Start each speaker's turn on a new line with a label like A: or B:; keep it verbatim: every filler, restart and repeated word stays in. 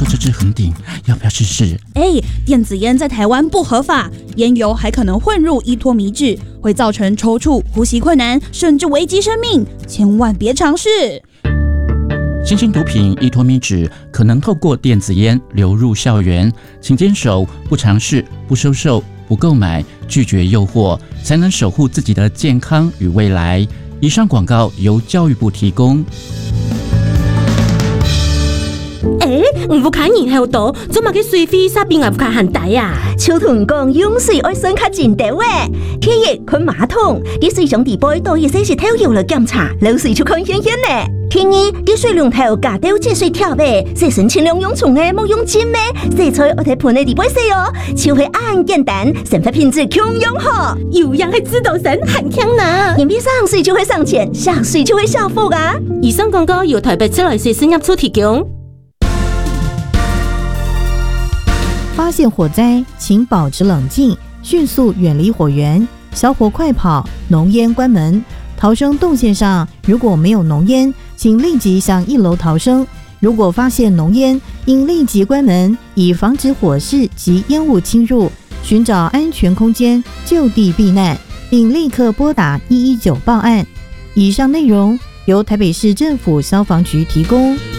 A: 说这支横顶要不要试试？
B: 哎，电子烟在台湾不合法，烟油还可能混入依托米酯，会造成抽搐、呼吸困难，甚至危及生命，千万别尝试。
A: 新兴毒品依托米酯可能透过电子烟流入校园，请坚守不尝试、不收受、不购买，拒绝诱惑，才能守护自己的健康与未来。以上广告由教育部提供。
C: 诶，唔看人还有毒，做嘛去水飞沙边也不看寒带啊？
D: 秋同讲用水爱酸较真调诶，天热困马桶，啲水上地杯倒一些是偷油了检查，流水就看显显咧。天二啲水龙头加掉节水跳呗，洗身清凉用冲诶，莫用浸咩？洗菜我睇盆诶地杯洗哦，超会按简单，生活品质强用好。
C: 有样系指导神很强呢。
D: 眼闭上水就会上钱，下水就会下腹啊！
C: 以上广告由台北自来水生业处提供。
E: 发现火灾，请保持冷静，迅速远离火源，小火快跑，浓烟关门。逃生动线上如果没有浓烟，请立即向一楼逃生。如果发现浓烟，应立即关门，以防止火势及烟雾侵入，寻找安全空间就地避难，并立刻拨打一一九报案。以上内容由台北市政府消防局提供。